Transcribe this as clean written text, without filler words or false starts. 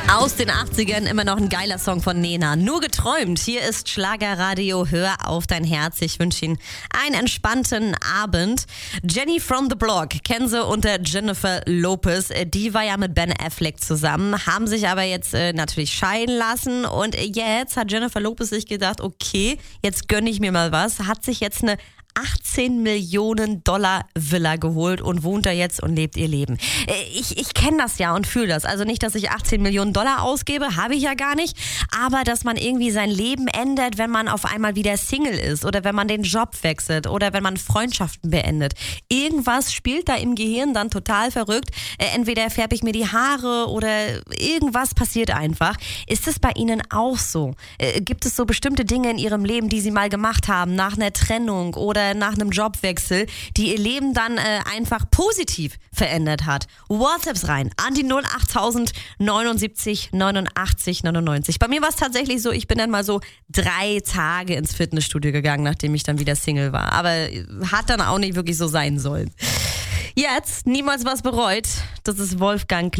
Aus den 80ern immer noch ein geiler Song von Nena. Nur geträumt. Hier ist Schlagerradio. Hör auf dein Herz. Ich wünsche Ihnen einen entspannten Abend. Jenny from the Block kennen Sie unter Jennifer Lopez. Die war ja mit Ben Affleck zusammen, haben sich aber jetzt natürlich scheiden lassen. Und jetzt hat Jennifer Lopez sich gedacht, okay, jetzt gönne ich mir mal was. Hat sich jetzt eine 18 Millionen Dollar Villa geholt und wohnt da jetzt und lebt ihr Leben. Ich kenne das ja und fühle das. Also nicht, dass ich 18 Millionen Dollar ausgebe, habe ich ja gar nicht. Aber dass man irgendwie sein Leben ändert, wenn man auf einmal wieder Single ist oder wenn man den Job wechselt oder wenn man Freundschaften beendet. Irgendwas spielt da im Gehirn dann total verrückt. Entweder färbe ich mir die Haare oder irgendwas passiert einfach. Ist es bei Ihnen auch so? Gibt es so bestimmte Dinge in Ihrem Leben, die Sie mal gemacht haben, nach einer Trennung oder nach einem Jobwechsel, die ihr Leben dann einfach positiv verändert hat? WhatsApps rein an die 08000 79 89 99. Bei mir war es tatsächlich so, ich bin dann mal so 3 Tage ins Fitnessstudio gegangen, nachdem ich dann wieder Single war. Aber hat dann auch nicht wirklich so sein sollen. Jetzt niemals was bereut. Das ist Wolfgang